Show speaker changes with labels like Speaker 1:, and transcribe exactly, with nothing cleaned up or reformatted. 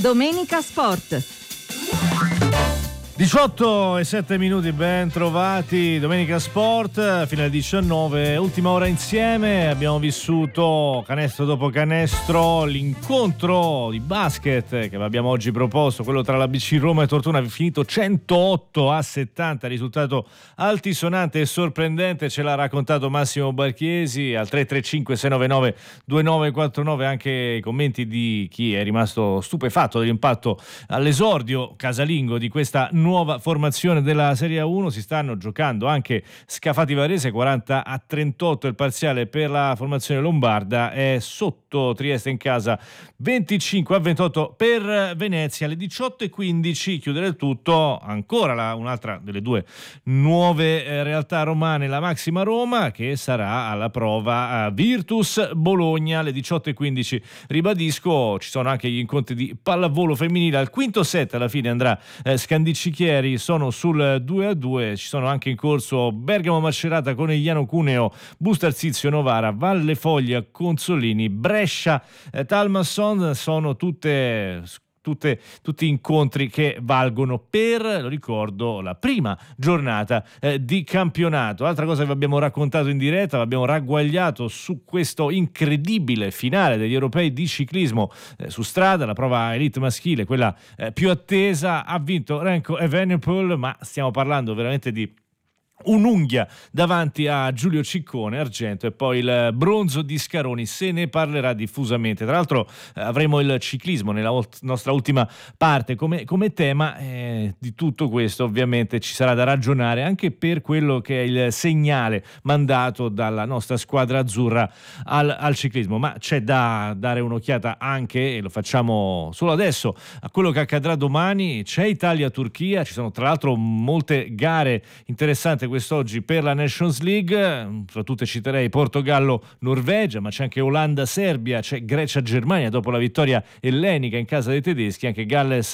Speaker 1: Domenica Sport.
Speaker 2: diciotto e sette minuti, ben trovati. Domenica Sport, fino alle diciannove, ultima ora insieme. Abbiamo vissuto canestro dopo canestro l'incontro di basket che abbiamo oggi proposto, quello tra la B C Roma e Tortona, finito centootto a settanta, risultato altisonante e sorprendente. Ce l'ha raccontato Massimo Barchiesi al tre tre cinque sei nove nove due nove quattro nove. Anche i commenti di chi è rimasto stupefatto dell'impatto all'esordio casalingo di questa nuova formazione della Serie uno. Si stanno giocando anche Scafati Varese, quaranta a trentotto il parziale per la formazione lombarda, è sotto Trieste in casa venticinque a ventotto per Venezia. Alle diciotto e quindici chiuderà il tutto ancora la, un'altra delle due nuove eh, realtà romane, la Maxima Roma, che sarà alla prova a Virtus Bologna. Alle diciotto e quindici, ribadisco, ci sono anche gli incontri di pallavolo femminile. Al quinto set alla fine andrà eh, Scandiccichieri, sono sul due a due. Ci sono anche in corso Bergamo Macerata, Conegliano Cuneo, Busto Arsizio Novara, Valle Foglia Consolini, Brescia eh, Talmasson. Sono tutte Tutte, tutti incontri che valgono per, lo ricordo, la prima giornata eh, di campionato. Altra cosa che vi abbiamo raccontato in diretta, vi abbiamo ragguagliato su questo incredibile finale degli europei di ciclismo eh, su strada, la prova elite maschile, quella eh, più attesa. Ha vinto Remco Evenepoel, ma stiamo parlando veramente di un'unghia davanti a Giulio Ciccone, argento, e poi il bronzo di Scaroni. Se ne parlerà diffusamente. Tra l'altro eh, avremo il ciclismo nella ult- nostra ultima parte come, come tema eh, di tutto questo. Ovviamente ci sarà da ragionare anche per quello che è il segnale mandato dalla nostra squadra azzurra al, al ciclismo, ma c'è da dare un'occhiata anche, e lo facciamo solo adesso, a quello che accadrà domani. C'è Italia-Turchia, ci sono tra l'altro molte gare interessanti quest'oggi per la Nations League. Tra tutte citerei Portogallo-Norvegia, ma c'è anche Olanda-Serbia, c'è Grecia-Germania dopo la vittoria ellenica in casa dei tedeschi, anche Galles